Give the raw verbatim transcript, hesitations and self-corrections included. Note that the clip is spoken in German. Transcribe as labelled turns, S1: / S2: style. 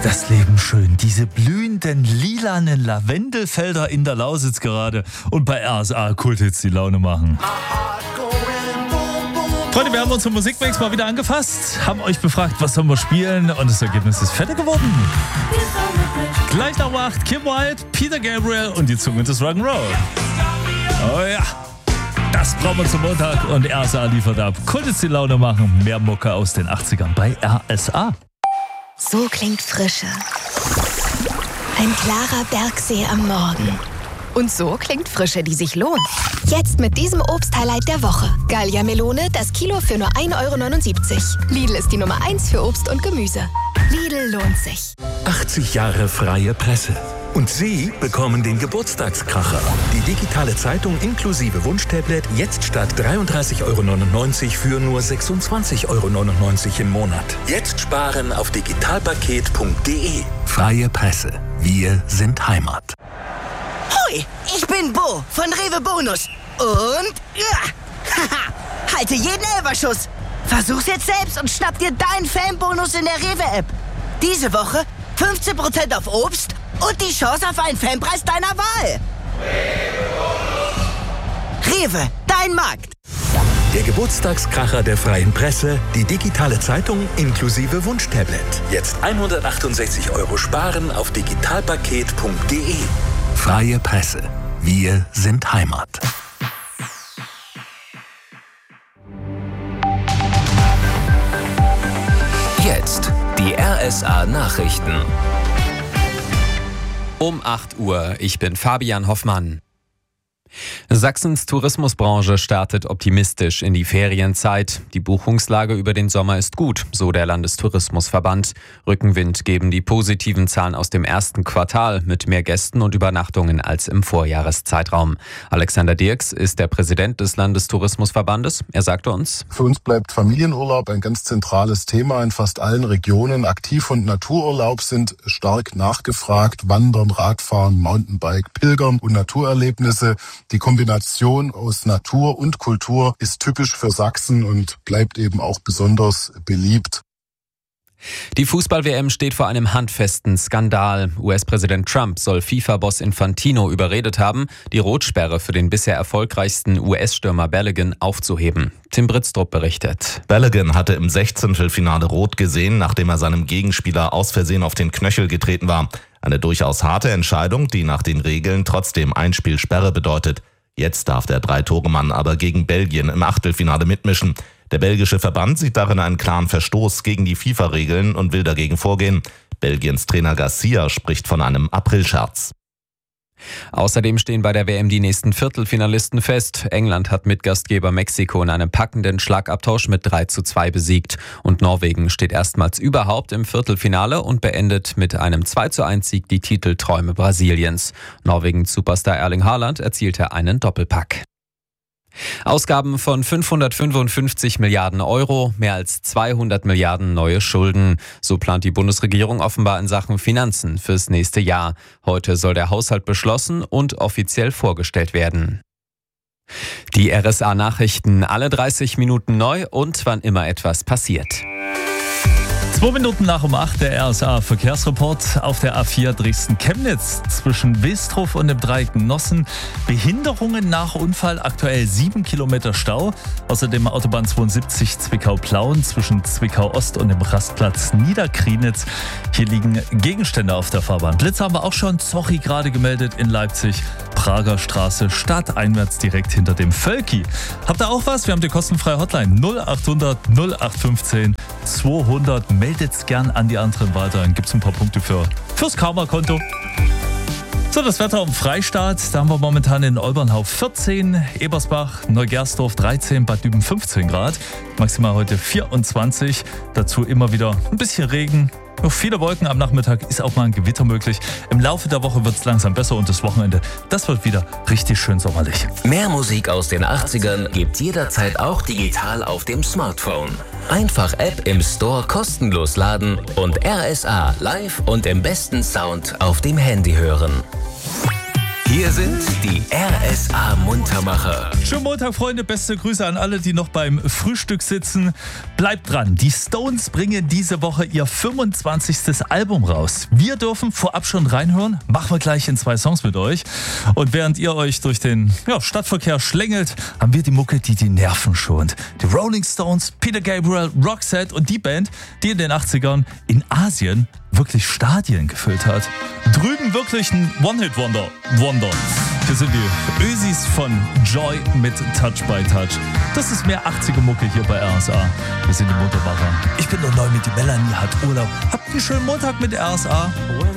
S1: das Leben schön. Diese blühenden lilanen Lavendelfelder in der Lausitz gerade. Und bei R S A Kulthits die Laune machen. Freunde, wir haben unsere Musikmix mal wieder angefasst, haben euch befragt, was sollen wir spielen, und das Ergebnis ist fertig geworden. Gleich nach acht Kim Wilde, Peter Gabriel und die Zunge des Rock'n'Roll. Oh ja, das brauchen wir zum Montag, und R S A liefert ab. Kulthits die Laune machen, mehr Mucke aus den achtzigern bei R S A.
S2: So klingt Frische. Ein klarer Bergsee am Morgen. Und so klingt Frische, die sich lohnt. Jetzt mit diesem Obst-Highlight der Woche. Gallia Melone, das Kilo für nur ein Euro neunundsiebzig. Lidl ist die Nummer eins für Obst und Gemüse. Lidl lohnt sich.
S3: achtzig Jahre freie Presse. Und Sie bekommen den Geburtstagskracher. Die digitale Zeitung inklusive Wunschtablet jetzt statt dreiunddreißig Euro neunundneunzig für nur sechsundzwanzig Euro neunundneunzig im Monat. Jetzt sparen auf digitalpaket punkt de. Freie Presse. Wir sind Heimat.
S4: Hoi, ich bin Bo von Rewe Bonus. Und ja, haha, halte jeden Elferschuss. Versuch's jetzt selbst und schnapp dir deinen Fanbonus in der Rewe-App. Diese Woche fünfzehn Prozent auf Obst und die Chance auf einen Fanpreis deiner Wahl. Rewe, dein Markt.
S3: Der Geburtstagskracher der freien Presse, die digitale Zeitung inklusive Wunschtablet. Jetzt hundertachtundsechzig Euro sparen auf digitalpaket punkt de. Freie Presse. Wir sind Heimat.
S5: Jetzt die R S A Nachrichten.
S6: Um acht Uhr, ich bin Fabian Hoffmann. Sachsens Tourismusbranche startet optimistisch in die Ferienzeit. Die Buchungslage über den Sommer ist gut, so der Landestourismusverband. Rückenwind geben die positiven Zahlen aus dem ersten Quartal mit mehr Gästen und Übernachtungen als im Vorjahreszeitraum. Alexander Dirks ist der Präsident des Landestourismusverbandes. Er sagte uns:
S7: Für uns bleibt Familienurlaub ein ganz zentrales Thema in fast allen Regionen. Aktiv- und Natururlaub sind stark nachgefragt. Wandern, Radfahren, Mountainbike, Pilgern und Naturerlebnisse. Die Kombination aus Natur und Kultur ist typisch für Sachsen und bleibt eben auch besonders beliebt.
S6: Die Fußball-W M steht vor einem handfesten Skandal. U S-Präsident Trump soll FIFA-Boss Infantino überredet haben, die Rotsperre für den bisher erfolgreichsten U S-Stürmer Balogun aufzuheben. Tim Britztrup berichtet.
S8: Balogun hatte im Sechzehntelfinale rot gesehen, nachdem er seinem Gegenspieler aus Versehen auf den Knöchel getreten war. Eine durchaus harte Entscheidung, die nach den Regeln trotzdem Einspielsperre bedeutet. Jetzt darf der Drei-Tore-Mann aber gegen Belgien im Achtelfinale mitmischen. Der belgische Verband sieht darin einen klaren Verstoß gegen die FIFA-Regeln und will dagegen vorgehen. Belgiens Trainer Garcia spricht von einem Aprilscherz.
S6: Außerdem stehen bei der W M die nächsten Viertelfinalisten fest. England hat Mitgastgeber Mexiko in einem packenden Schlagabtausch mit drei zu zwei besiegt. Und Norwegen steht erstmals überhaupt im Viertelfinale und beendet mit einem zwei zu eins Sieg die Titelträume Brasiliens. Norwegens Superstar Erling Haaland erzielte einen Doppelpack. Ausgaben von fünfhundertfünfundfünfzig Milliarden Euro, mehr als zweihundert Milliarden neue Schulden. So plant die Bundesregierung offenbar in Sachen Finanzen fürs nächste Jahr. Heute soll der Haushalt beschlossen und offiziell vorgestellt werden. Die R S A-Nachrichten alle dreißig Minuten neu und wann immer etwas passiert.
S1: Zwei Minuten nach um acht, der R S A-Verkehrsreport auf der A vier Dresden-Chemnitz zwischen Wilsdruf und dem Dreieck Nossen. Behinderungen nach Unfall, aktuell sieben Kilometer Stau. Außerdem Autobahn zweiundsiebzig Zwickau-Plauen zwischen Zwickau-Ost und dem Rastplatz Niederkrienitz. Hier liegen Gegenstände auf der Fahrbahn. Blitz haben wir auch schon, Zochi gerade gemeldet in Leipzig. Prager Straße, stadteinwärts direkt hinter dem Völki. Habt ihr auch was? Wir haben die kostenfreie Hotline null achthundert null acht fünfzehn zweihundert. Meldet's gern an die anderen weiter. Dann gibt's ein paar Punkte für, fürs Karma-Konto. So, das Wetter im Freistaat. Da haben wir momentan in Olbernhau vierzehn, Ebersbach, Neugersdorf dreizehn, Bad Düben fünfzehn Grad. Maximal heute vierundzwanzig. Dazu immer wieder ein bisschen Regen. Noch viele Wolken, am Nachmittag ist auch mal ein Gewitter möglich. Im Laufe der Woche wird es langsam besser und das Wochenende, das wird wieder richtig schön sommerlich.
S5: Mehr Musik aus den achtzigern gibt's jederzeit auch digital auf dem Smartphone. Einfach App im Store kostenlos laden und R S A live und im besten Sound auf dem Handy hören. Hier sind die R S A Muntermacher.
S1: Schönen Montag, Freunde. Beste Grüße an alle, die noch beim Frühstück sitzen. Bleibt dran. Die Stones bringen diese Woche ihr fünfundzwanzigstes Album raus. Wir dürfen vorab schon reinhören. Machen wir gleich in zwei Songs mit euch. Und während ihr euch durch den ja, Stadtverkehr schlängelt, haben wir die Mucke, die die Nerven schont. Die Rolling Stones, Peter Gabriel, Roxette und die Band, die in den achtzigern in Asien wirklich Stadien gefüllt hat. Drüben wirklich ein One-Hit-Wonder. Wonder. Hier sind die Ösis von Joy mit Touch by Touch. Das ist mehr achtziger-Mucke hier bei R S A. Wir sind die Muntermacher. Ich bin der Neu mit die Melanie, hat Urlaub. Habt einen schönen Montag mit R S A.